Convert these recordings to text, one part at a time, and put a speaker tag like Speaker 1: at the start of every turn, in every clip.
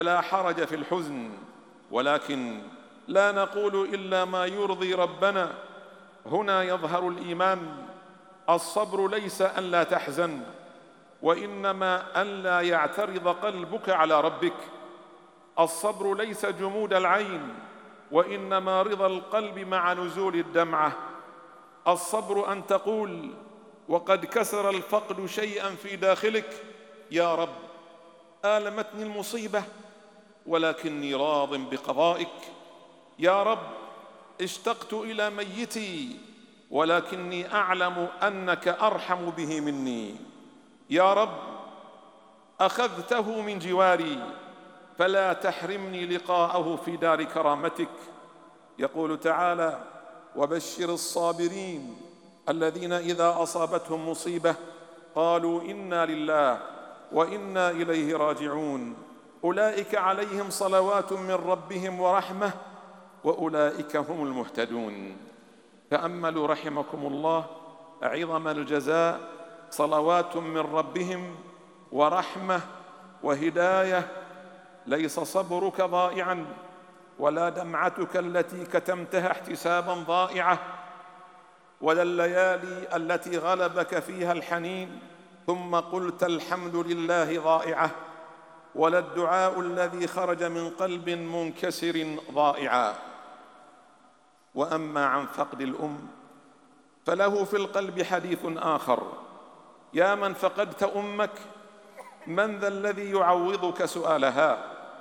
Speaker 1: لا حرج في الحزن، ولكن لا نقول إلا ما يرضي ربنا. هنا يظهر الإيمان. الصبر ليس أن لا تحزن، وإنما أن لا يعترض قلبك على ربك. الصبر ليس جمود العين، وإنما رضا القلب مع نزول الدمعة. الصبر أن تقول وقد كسر الفقد شيئا في داخلك: يا رب، آلمتني المصيبة ولكني راض بقضائك. يا رب، اشتقت إلى ميتي ولكني أعلم أنك أرحم به مني. يا رب، أخذته من جواري فلا تحرمني لقاءه في دار كرامتك. يقول تعالى: وبشر الصابرين الذين إذا أصابتهم مصيبة قالوا إنا لله وإنا إليه راجعون أولئك عليهم صلوات من ربهم ورحمة وأولئك هم المهتدون. تأملوا رحمكم الله عظم الجزاء: صلوات من ربهم ورحمة وهداية. ليس صبرك ضائعا، ولا دمعتك التي كتمتها احتسابا ضائعة، ولا الليالي التي غلبك فيها الحنين ثم قلت الحمد لله ضائعة، ولا الدعاء الذي خرج من قلب منكسر ضائعا. وأما عن فقد الأم فله في القلب حديث آخر: يا من فقدت أمك، من ذا الذي يعوضك سؤالها؟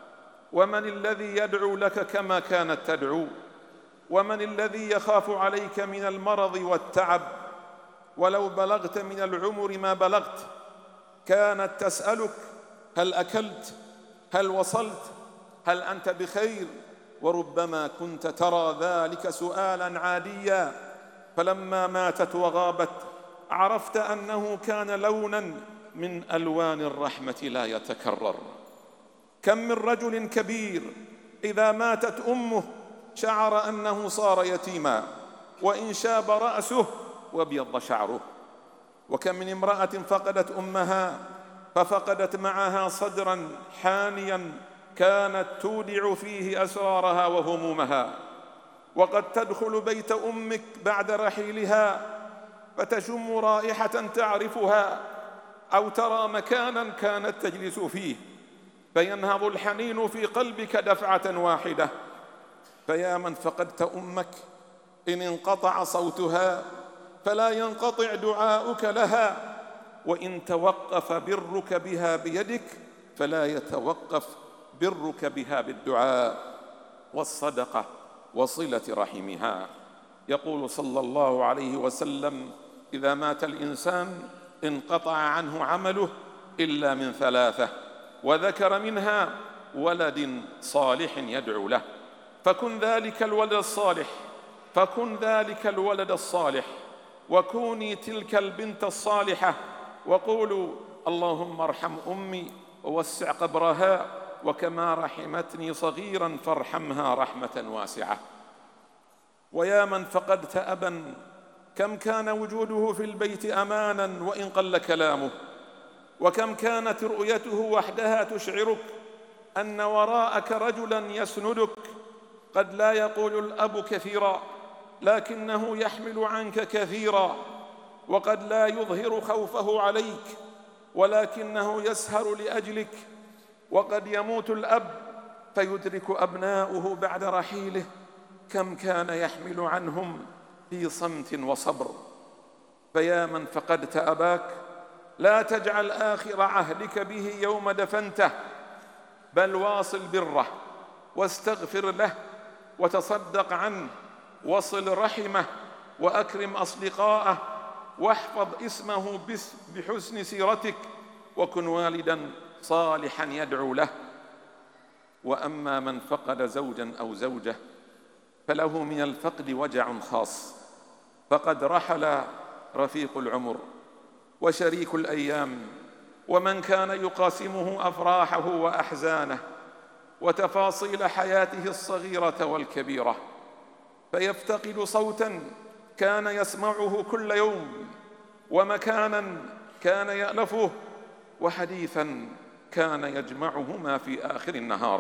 Speaker 1: ومن الذي يدعو لك كما كانت تدعو؟ ومن الذي يخاف عليك من المرض والتعب؟ ولو بلغت من العمر ما بلغت كانت تسألك: هل أكلت؟ هل وصلت؟ هل أنت بخير؟ وربما كنت ترى ذلك سؤالا عاديا، فلما ماتت وغابت عرفت أنه كان لونا من ألوان الرحمة لا يتكرر. كم من رجل كبير إذا ماتت أمه شعر أنه صار يتيما، وإن شاب رأسه وابيض شعره. وكم من امرأة فقدت أمها ففقدت معها صدرا حانيا كانت تودع فيه أسرارها وهمومها. وقد تدخل بيت أمك بعد رحيلها فتشم رائحة تعرفها، أو ترى مكانا كانت تجلس فيه فينهض الحنين في قلبك دفعة واحدة. فيا من فقدت أمك، إن انقطع صوتها فلا ينقطع دعاؤك لها، وإن توقف برك بها بيدك فلا يتوقف برك بها بالدعاء والصدقة وصلة رحمها. يقول صلى الله عليه وسلم: إذا مات الإنسان انقطع عنه عمله إلا من ثلاثة، وذكر منها ولد صالح يدعو له. فكن ذلك الولد الصالح، فكن ذلك الولد الصالح، وكوني تلك البنت الصالحة، وقولوا: اللهم ارحم أمي ووسع قبرها، وكما رحمتني صغيرا فارحمها رحمة واسعة. ويا من فقدت أبا، كم كان وجوده في البيت أمانا وإن قل كلامه، وكم كانت رؤيته وحدها تشعرك أن وراءك رجلا يسندك. قد لا يقول الأب كثيرا لكنه يحمل عنك كثيرا، وقد لا يظهر خوفه عليك ولكنه يسهر لأجلك. وقد يموت الأب فيدرك أبناؤه بعد رحيله كم كان يحمل عنهم في صمت وصبر. فيا من فقدت أباك، لا تجعل آخر عهدك به يوم دفنته، بل واصل بره واستغفر له وتصدق عنه، وصل رحمه وأكرم أصدقاءه، واحفظ اسمه بحسن سيرتك، وكن والدا صالحا يدعو له. وأما من فقد زوجا أو زوجة فله من الفقد وجع خاص، فقد رحل رفيق العمر وشريك الأيام، ومن كان يقاسمه أفراحه وأحزانه وتفاصيل حياته الصغيرة والكبيرة، فيفتقد صوتا كان يسمعه كل يوم، ومكانا كان يألفه، وحديثا كان يجمعهما في آخر النهار.